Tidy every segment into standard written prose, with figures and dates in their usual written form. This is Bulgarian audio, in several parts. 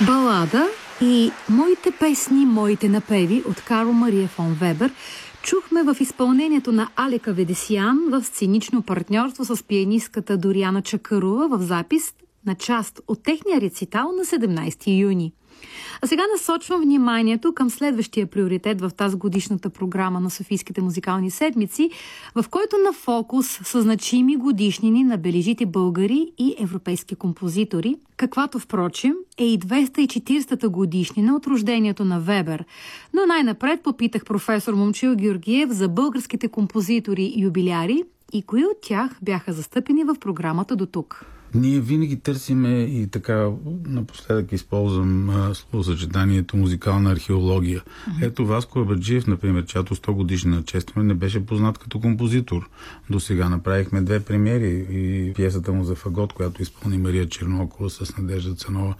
Балада и моите песни, моите напеви от Карл Мария фон Вебер чухме в изпълнението на Алека Ведесян в сценично партньорство с пианистката Доряна Чакърова в запис на част от техния рецитал на 17 юни. А сега насочвам вниманието към следващия приоритет в тази годишната програма на Софийските музикални седмици, в който на фокус са значими годишнини на бележити българи и европейски композитори, каквато, впрочем, е и 240-та годишнина от рождението на Вебер. Но най-напред попитах професор Момчил Георгиев за българските композитори и юбиляри и кои от тях бяха застъпени в програмата до тук. Ние винаги търсиме и така напоследък използвам словосъчетанието музикална археология. Ето Васко Абаджиев, например, чиято 100 годишна честване не беше познат като композитор. До сега направихме 2 премиери и пиесата му за фагот, която изпълни Мария Чернокова с Надежда Цанова,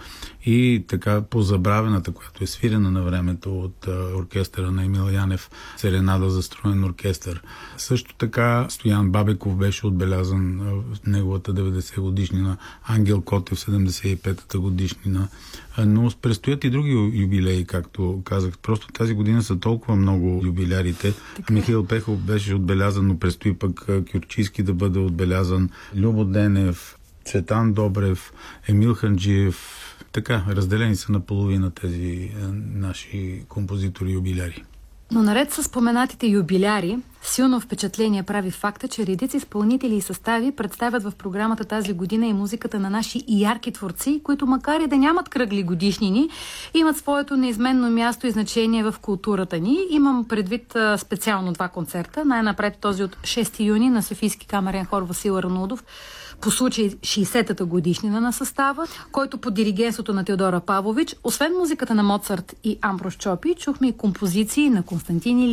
и така позабравената, която е свирена на времето от оркестъра на Емил Янев, Серенада за струен оркестър. Също така Стоян Бабеков беше отбелязан в неговата 90 годишнина, Ангел Котев 75-та годишнина, но предстоят и други юбилеи, както казах. Просто тази година са толкова много юбилярите. Михаил Пехов беше отбелязан, но предстои пък Кюрчийски да бъде отбелязан, Любо Денев, Цветан Добрев, Емил Ханджиев. Така, разделени са наполовина тези наши композитори-юбиляри. Но наред с споменатите юбиляри, силно впечатление прави факта, че редици изпълнители и състави представят в програмата тази година и музиката на наши ярки творци, които макар и да нямат кръгли годишнини, имат своето неизменно място и значение в културата ни. Имам предвид специално 2 концерта. Най-напред този от 6 юни на Софийски камерен хор Васил Арнаудов по случай 60-та годишнина на състава, който под диригентството на Теодора Павлович, освен музиката на Моцарт и Амброз Чопи, чухме и композиции на Константин